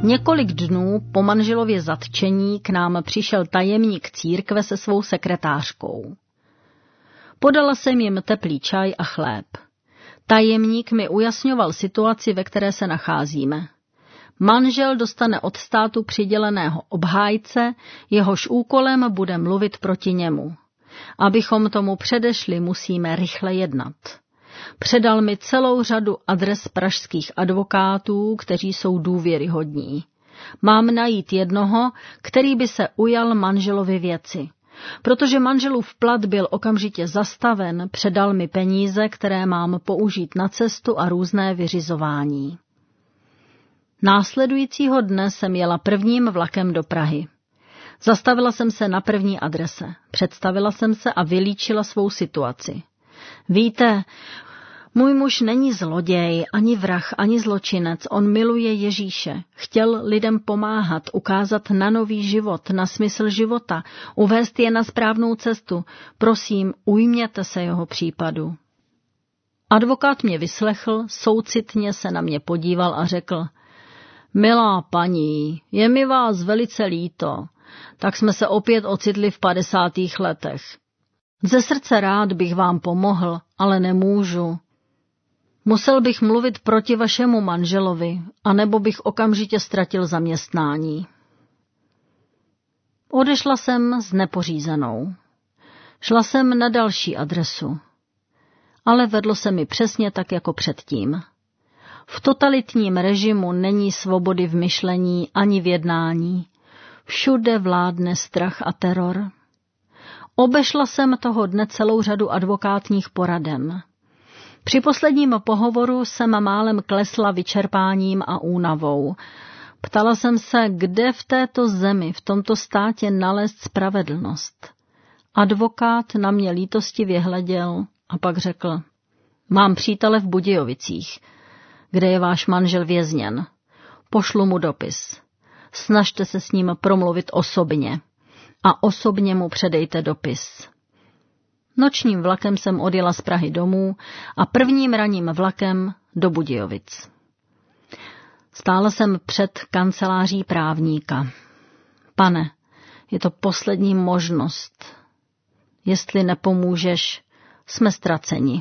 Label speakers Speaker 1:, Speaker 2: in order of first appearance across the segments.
Speaker 1: Několik dnů po manželově zatčení k nám přišel tajemník církve se svou sekretářkou. Podala jsem jim teplý čaj a chléb. Tajemník mi ujasňoval situaci, ve které se nacházíme. Manžel dostane od státu přiděleného obhájce, jehož úkolem bude mluvit proti němu. Abychom tomu předešli, musíme rychle jednat. Předal mi celou řadu adres pražských advokátů, kteří jsou důvěryhodní. Mám najít jednoho, který by se ujal manželovy věci. Protože manželův plat byl okamžitě zastaven, předal mi peníze, které mám použít na cestu a různé vyřizování. Následujícího dne jsem jela prvním vlakem do Prahy. Zastavila jsem se na první adrese, představila jsem se a vylíčila svou situaci. Víte, můj muž není zloděj, ani vrah, ani zločinec, on miluje Ježíše. Chtěl lidem pomáhat, ukázat na nový život, na smysl života, uvést je na správnou cestu. Prosím, ujměte se jeho případu. Advokát mě vyslechl, soucitně se na mě podíval a řekl: Milá paní, je mi vás velice líto, tak jsme se opět ocitli v 50. letech. Ze srdce rád bych vám pomohl, ale nemůžu. Musel bych mluvit proti vašemu manželovi, anebo bych okamžitě ztratil zaměstnání. Odešla jsem s nepořízenou. Šla jsem na další adresu. Ale vedlo se mi přesně tak jako předtím. V totalitním režimu není svobody v myšlení ani v jednání. Všude vládne strach a teror. Obešla jsem toho dne celou řadu advokátních poraden. Při posledním pohovoru jsem málem klesla vyčerpáním a únavou. Ptala jsem se, kde v této zemi, v tomto státě nalézt spravedlnost. Advokát na mě lítostivě hleděl a pak řekl: Mám přítele v Budějovicích, kde je váš manžel vězněn. Pošlu mu dopis. Snažte se s ním promluvit osobně a osobně mu předejte dopis. Nočním vlakem jsem odjela z Prahy domů a prvním ranním vlakem do Budějovic. Stála jsem před kanceláří právníka. Pane, je to poslední možnost. Jestli nepomůžeš, jsme ztraceni.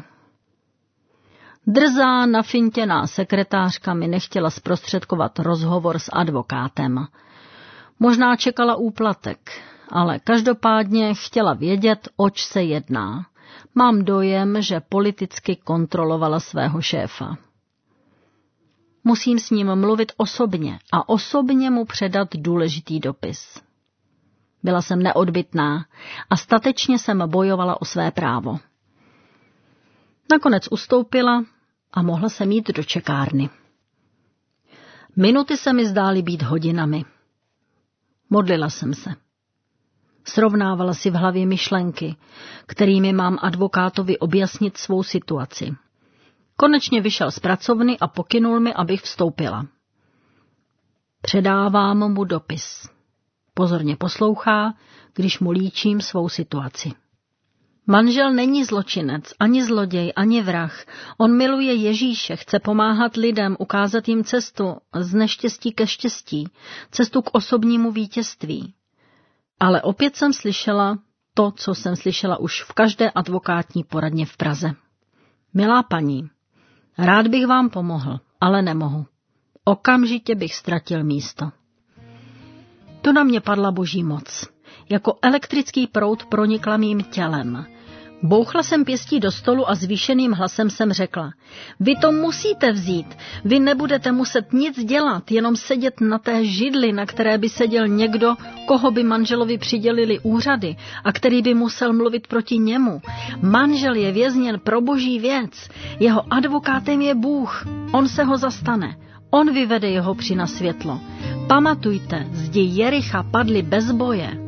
Speaker 1: Drzá, nafintěná sekretářka mi nechtěla zprostředkovat rozhovor s advokátem. Možná čekala úplatek, ale každopádně chtěla vědět, oč se jedná. Mám dojem, že politicky kontrolovala svého šéfa. Musím s ním mluvit osobně a osobně mu předat důležitý dopis. Byla jsem neodbytná a statečně jsem bojovala o své právo. Nakonec ustoupila a mohla jsem jít do čekárny. Minuty se mi zdály být hodinami. Modlila jsem se. Srovnávala si v hlavě myšlenky, kterými mám advokátovi objasnit svou situaci. Konečně vyšel z pracovny a pokynul mi, abych vstoupila. Předávám mu dopis. Pozorně poslouchá, když mu líčím svou situaci. Manžel není zločinec, ani zloděj, ani vrah. On miluje Ježíše, chce pomáhat lidem, ukázat jim cestu z neštěstí ke štěstí, cestu k osobnímu vítězství. Ale opět jsem slyšela to, co jsem slyšela už v každé advokátní poradně v Praze. Milá paní, rád bych vám pomohl, ale nemohu. Okamžitě bych ztratil místo. Tu na mě padla boží moc. Jako elektrický proud pronikla mým tělem. Bouchla jsem pěstí do stolu a zvýšeným hlasem jsem řekla: Vy to musíte vzít, vy nebudete muset nic dělat, jenom sedět na té židli, na které by seděl někdo, koho by manželovi přidělili úřady a který by musel mluvit proti němu. Manžel je vězněn pro boží věc, jeho advokátem je Bůh, on se ho zastane, on vyvede jeho při na světlo. Pamatujte, zdi Jericha padly bez boje.